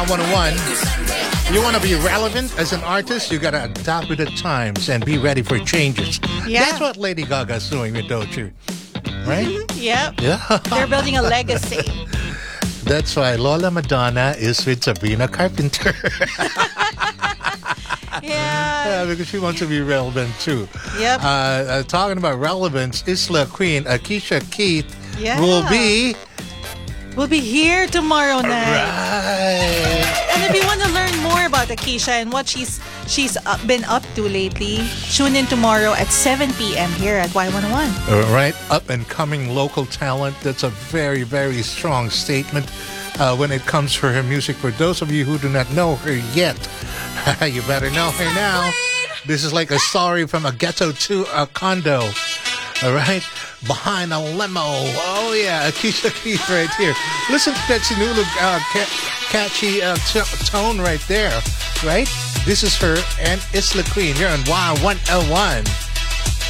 101. You want to be relevant as an artist, you got to adapt with the times and be ready for changes. Yeah. That's what Lady Gaga's doing with Doju. Right? Yep. Yeah. They're building a legacy. That's why Lola Madonna is with Sabrina Carpenter. Yeah. Because she wants to be relevant too. Yep. Talking about relevance, Isla Queen, Keisha Keith Yeah. will be here tomorrow night. right. And if you want to learn more about Akeisha and what she's been up to lately, tune in tomorrow at 7 p.m. here at Y101. Right, up and coming local talent. That's a very, very strong statement when it comes for her music. For those of you who do not know her yet, you better know her now. This is like a story from a ghetto to a condo. All right, behind a limo. Oh yeah, Keisha Keith right here. Listen to that Sinulog catchy tone right there. Right, this is her and Isla Queen. You're on Y101.